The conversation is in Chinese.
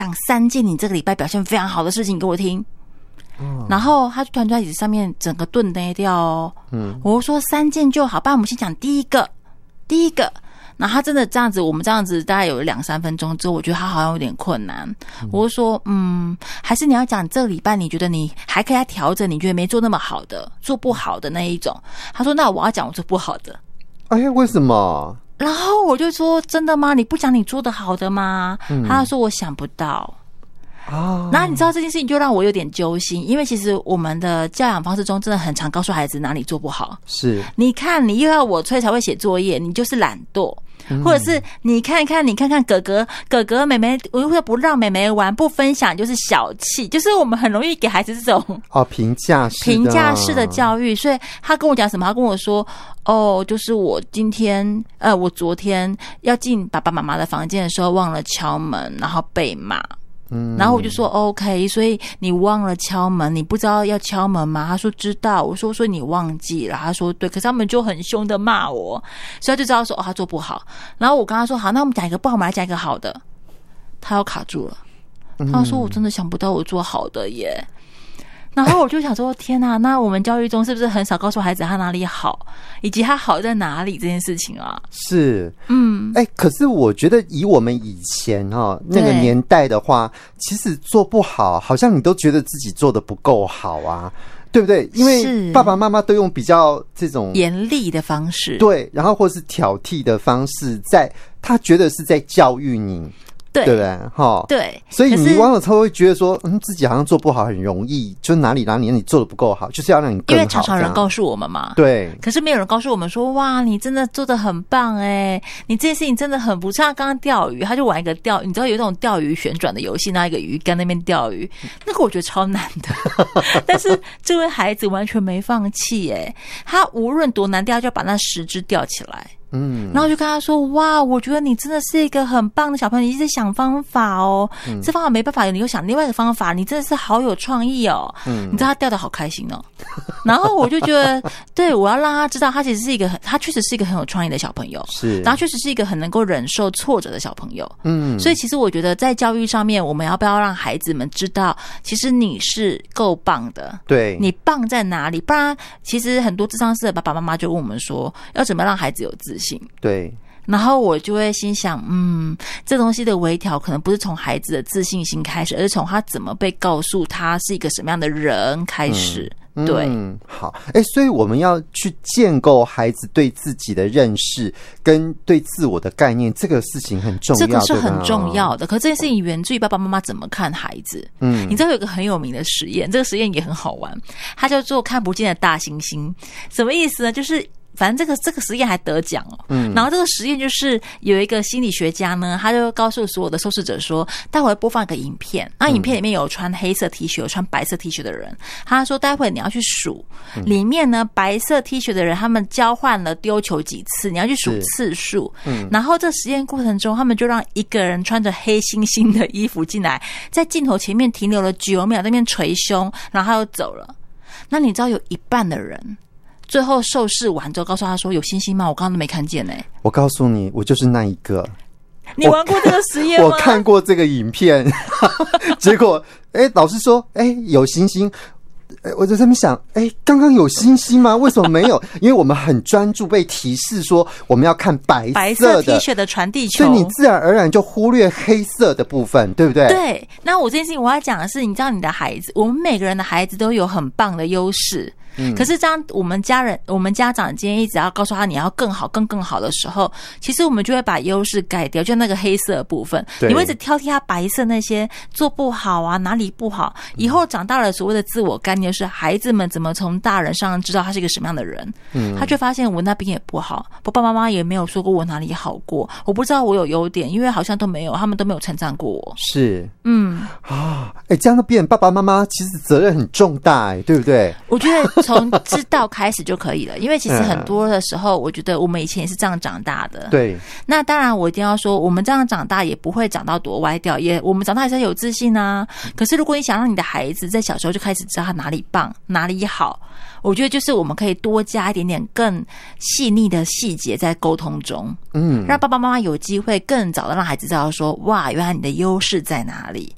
3件你这个礼拜表现非常好的事情给我听。然后他就突然在椅子上面整个顿呆掉哦。我说3件就好，不然我们先讲第一个。然后他真的这样子，我们这样子大概有2-3分钟之后，我觉得他好像有点困难。我就说，还是你要讲这个礼拜你觉得你还可以再调整，你觉得没做那么好的，做不好的那一种。他说，那我要讲我做不好的。 哎，为什么？ 然后我就说，真的吗？你不讲你做的好的吗？他说我想不到。然后你知道这件事情就让我有点揪心，因为其实我们的教养方式中真的很常告诉孩子哪里做不好。 是， 你看你又要我催才会写作业，你就是懒惰。或者是你看看哥哥妹妹，为什么不让妹妹玩，不分享就是小气，就是我们很容易给孩子这种评价式的教育。所以他跟我讲什么？他跟我说，就是我昨天要进爸爸妈妈的房间的时候忘了敲门，然后被骂。然后我就说 OK， 所以你忘了敲门，你不知道要敲门吗？他说知道。我说你忘记了。他说对，可是他们就很凶的骂我，所以他就知道说他做不好。然后我跟他说好，那我们讲一个不好，我们来讲一个好的。他要卡住了，他说我真的想不到我做好的耶。然后我就想说天哪，那我们教育中是不是很少告诉孩子他哪里好，以及他好在哪里这件事情啊？是， 可是我觉得以我们以前那个年代的话，其实做不好，好像你都觉得自己做的不够好啊，对不对？因为爸爸妈妈都用比较这种严厉的方式， 对，然后或是挑剔的方式，他觉得是在教育你。对不对？ 对， 所以你忘了他会觉得说，自己好像做不好很容易，就哪里你做的不够好，就是要让你更好。 因为常常有人告诉我们嘛， 对。 可是没有人告诉我们说，哇，你真的做得很棒你这件事情真的很不错。像刚刚钓鱼，他就玩一个你知道有一种钓鱼旋转的游戏，拿一个鱼竿那边钓鱼，那个我觉得超难的。但是这位孩子完全没放弃他无论多难钓，他就要把那10只钓起来。然后我就跟他说，哇，我觉得你真的是一个很棒的小朋友，你一直想方法这方法没办法，你又想另外一个方法，你真的是好有创意你知道他钓得好开心然后我就觉得，对，我要让他知道，他其实是他确实是一个很有创意的小朋友，是，然后确实是一个很能够忍受挫折的小朋友。所以其实我觉得在教育上面，我们要不要让孩子们知道，其实你是够棒的，对，你棒在哪里？不然，其实很多諮商师的爸爸妈妈就问我们说，要怎么让孩子有自信？对，然后我就会心想，这东西的微调可能不是从孩子的自信心开始，而是从他怎么被告诉他是一个什么样的人开始。对， 好，所以我们要去建构孩子对自己的认识跟对自我的概念，这个事情很重要， 这个是很重要的。可是这件事情源自于爸爸妈妈怎么看孩子。你知道有一个很有名的实验，这个实验也很好玩，它叫做看不见的大猩猩。什么意思呢？就是反正这个实验还得奖然后这个实验就是有一个心理学家呢，他就告诉所有的受试者说，待会播放一个影片，那影片里面有穿黑色 T 恤有穿白色 T 恤的人，他说待会你要去数里面呢白色 T 恤的人他们交换了丢球几次，你要去数次数。然后这实验过程中，他们就让一个人穿着黑猩猩的衣服进来，在镜头前面停留了9秒，在那边捶胸，然后他又走了。那你知道有一半的人最后受试完之后告诉他说，有星星吗？我刚刚都没看见我告诉你，我就是那一个。 你玩过这个实验吗？ 我看过这个影片结果老师说有星星，我就在那边想刚刚有星星吗？为什么没有？因为我们很专注被提示说我们要看白色 T 恤的传递球， 所以你自然而然就忽略黑色的部分，对不对？ 对。那我这件事情我要讲的是，你知道你的孩子，我们每个人的孩子都有很棒的优势。可是当我们家长今天一直要告诉他你要更好更好的时候，其实我们就会把优势改掉，就那个黑色的部分，你会一直挑剔他白色那些做不好啊，哪里不好。以后长大了，所谓的自我概念是孩子们怎么从大人上知道他是一个什么样的人。他就发现我那边也不好，爸爸妈妈也没有说过我哪里好过，我不知道我有优点，因为好像都没有，他们都没有称赞过我。是， 这样的变爸爸妈妈其实责任很重大对不对？ 我觉得从知道开始就可以了，因为其实很多的时候，我觉得我们以前也是这样长大的。对，那当然我一定要说，我们这样长大也不会长到多歪掉，我们长大还是有自信啊。可是如果你想让你的孩子在小时候就开始知道他哪里棒哪里好，我觉得就是我们可以多加一点点更细腻的细节在沟通中，让爸爸妈妈有机会更早的让孩子知道说，哇，原来你的优势在哪里。